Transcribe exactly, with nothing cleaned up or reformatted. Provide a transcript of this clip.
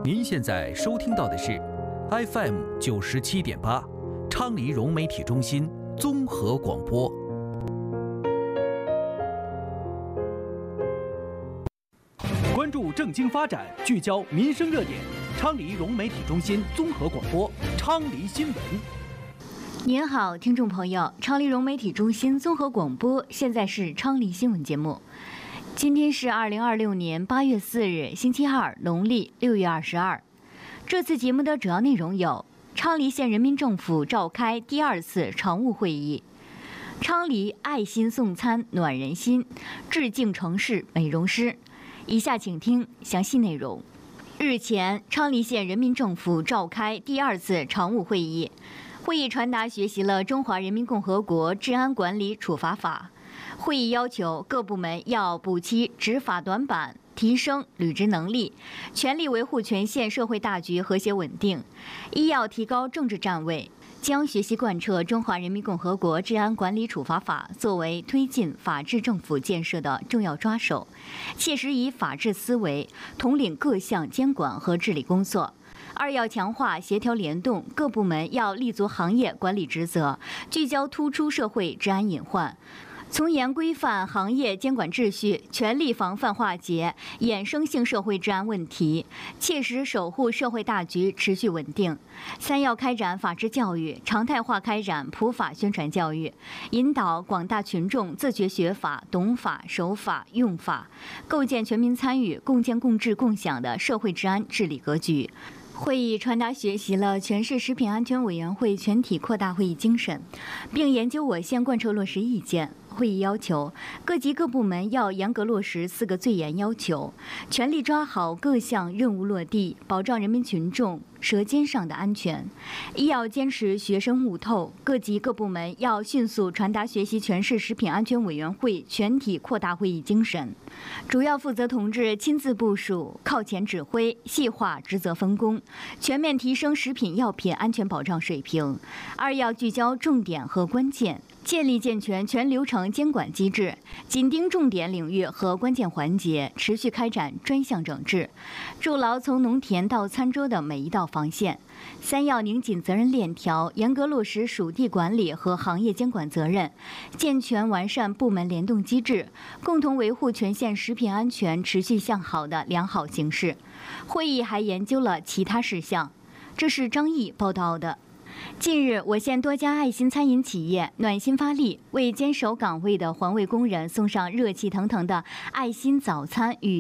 您现在收听到的是 F M 九十七点八，昌黎融媒体中心综合广播。关注政经发展，聚焦民生热点。昌黎融媒体中心综合广播，昌黎新闻。 您好，听众朋友，昌黎融媒体中心综合广播，现在是昌黎新闻节目。今天是二零二六年八月四日，星期二，农历六月二十二。这次节目的主要内容有：昌黎县人民政府召开第二次常务会议；昌黎爱心送餐暖人心，致敬城市美容师。以下请听详细内容。日前，昌黎县人民政府召开第二次常务会议，会议传达学习了《中华人民共和国治安管理处罚法》。会议要求各部门要补齐执法短板，提升履职能力，全力维护全县社会大局和谐稳定；一要提高政治站位，将学习贯彻《中华人民共和国治安管理处罚法》作为推进法治政府建设的重要抓手，切实以法治思维统领各项监管和治理工作。二要强化协调联动，各部门要立足行业管理职责，聚焦突出社会治安隐患，从严规范行业监管秩序，全力防范化解衍生性社会治安问题，切实守护社会大局持续稳定。三要开展法治教育，常态化开展普法宣传教育，引导广大群众自觉学法、懂法、守法、用法，构建全民参与、共建共治共享的社会治安治理格局。会议传达学习了全市食品安全委员会全体扩大会议精神，并研究我县贯彻落实意见。会议要求各级各部门要严格落实四个最严要求，全力抓好各项任务落地，保障人民群众舌尖上的安全。一要坚持学生悟透，各级各部门要迅速传达学习全市食品安全委员会全体扩大会议精神，主要负责同志亲自部署，靠前指挥，细化职责分工，全面提升食品药品安全保障水平。二要聚焦重点和关键，建立健全全流程监管机制，紧盯重点领域和关键环节，持续开展专项整治，筑牢从农田到餐桌的每一道防线。三要拧紧责任链条，严格落实属地管理和行业监管责任，健全完善部门联动机制，共同维护全县食品安全持续向好的良好形势。会议还研究了其他事项。这是张毅报道的。近日，我县多家爱心餐饮企业暖心发力，为坚守岗位的环卫工人送上热气腾腾的爱心早餐与